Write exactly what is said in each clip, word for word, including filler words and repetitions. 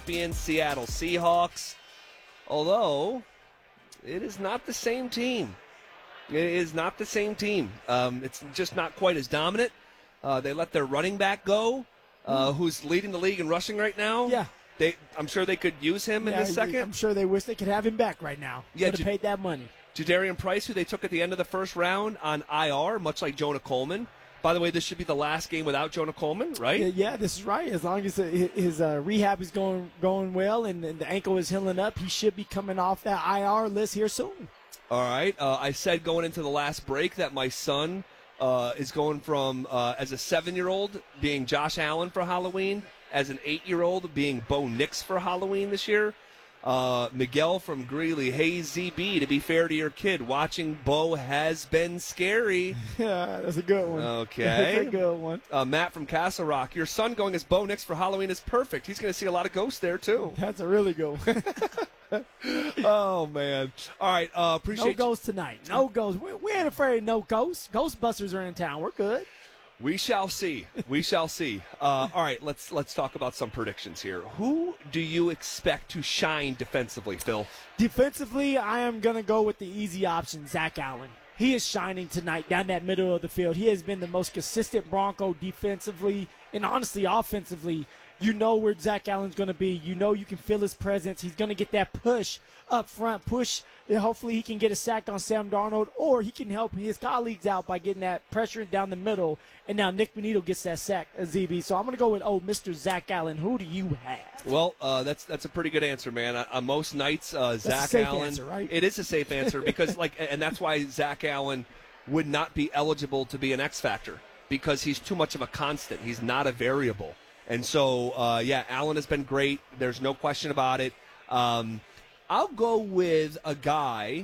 champion Seattle Seahawks. Although, it is not the same team. It is not the same team. Um, it's just not quite as dominant. Uh, they let their running back go, uh, who's leading the league in rushing right now. Yeah. They, I'm sure they could use him yeah, in this second. I'm sure they wish they could have him back right now. Yeah, Would have J- paid that money. Jadarian Price, who they took at the end of the first round on I R, much like Jonah Coleman. By the way, this should be the last game without Jonah Coleman, right? Yeah, yeah, this is right. As long as his uh, rehab is going going well and the ankle is healing up, he should be coming off that I R list here soon. All right. Uh, I said going into the last break that my son uh, is going from, uh, as a seven-year-old, being Josh Allen for Halloween, as an eight-year-old being Bo Nix for Halloween this year. Uh, Miguel from Greeley, hey, Z B, to be fair to your kid, watching Bo has been scary. Yeah, that's a good one. Okay. That's a good one. Uh, Matt from Castle Rock, your son going as Bo Nix for Halloween is perfect. He's going to see a lot of ghosts there, too. That's a really good one. Oh, man. All right, uh, appreciate No ghosts tonight. No ghosts. We, we ain't afraid of no ghosts. Ghostbusters are in town. We're good. We shall see. We shall see. Uh, all right, let's let's talk about some predictions here. Who do you expect to shine defensively, Phil? Defensively, I am going to go with the easy option, Zach Allen. He is shining tonight down that middle of the field. He has been the most consistent Bronco defensively and honestly offensively. You know where Zach Allen's going to be. You know you can feel his presence. He's going to get that push up front, push. And hopefully he can get a sack on Sam Darnold, or he can help his colleagues out by getting that pressure down the middle. And now Nick Benito gets that sack, uh, Z B. So I'm going to go with, oh, Mister Zach Allen. Who do you have? Well, uh, that's that's a pretty good answer, man. Uh, on most nights, uh, That's Zach a safe Allen. answer, right? It is a safe answer because, like, and that's why Zach Allen would not be eligible to be an X factor because he's too much of a constant. He's not a variable. And so, uh, yeah, Allen has been great. There's no question about it. Um, I'll go with a guy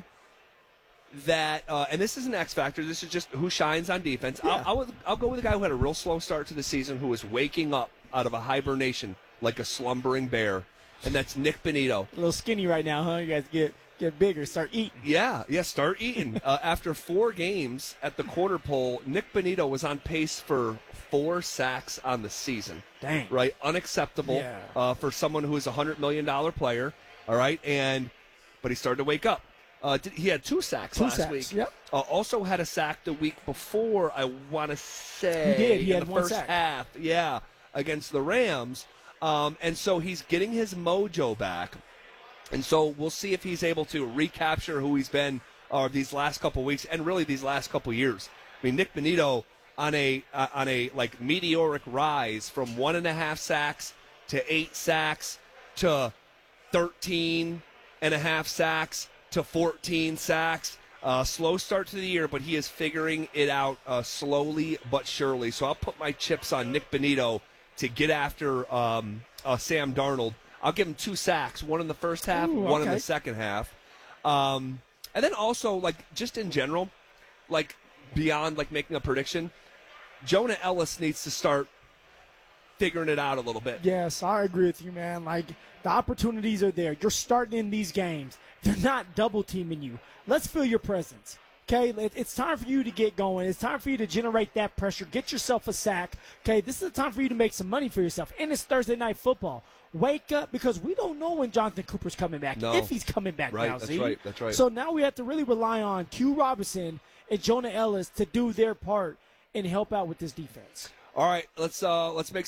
that, uh, and this is an X factor. This is just who shines on defense. Yeah. I'll, I'll, I'll go with a guy who had a real slow start to the season, who is waking up out of a hibernation like a slumbering bear, and that's Nick Benito. A little skinny right now, huh? You guys get get bigger, start eating. Yeah, yeah, start eating. uh, after four games at the quarter pole, Nick Benito was on pace for four sacks on the season. Dang. Right? Unacceptable Yeah. uh, for someone who is a one hundred million dollars player. All right? And but he started to wake up. Uh, did, he had two sacks Two last sacks, week. yep. Uh, also had a sack the week before, I want to say. He did. He in had the one first sack. half. Yeah, against the Rams. Um, and so he's getting his mojo back. And so we'll see if he's able to recapture who he's been uh, these last couple weeks and really these last couple years. I mean, Nick Benito on a uh, on a like meteoric rise from one and a half sacks to eight sacks to thirteen and a half sacks to fourteen sacks. Uh, slow start to the year, but he is figuring it out uh, slowly but surely. So I'll put my chips on Nick Benito to get after um, uh, Sam Darnold. I'll give him two sacks, one in the first half, Ooh, one in okay. the second half. Um, and then also, like, just in general, like, beyond, like, making a prediction, Jonah Ellis needs to start figuring it out a little bit. Yes, I agree with you, man. Like, the opportunities are there. You're starting in these games. They're not double-teaming you. Let's feel your presence. Okay, it's time for you to get going. It's time for you to generate that pressure. Get yourself a sack. Okay, this is the time for you to make some money for yourself. And it's Thursday Night Football. Wake up, because we don't know when Jonathan Cooper's coming back, No. if he's coming back Right, now. that's see? right, that's right. So now we have to really rely on Q Robinson and Jonah Ellis to do their part and help out with this defense. All right, let's uh, let's make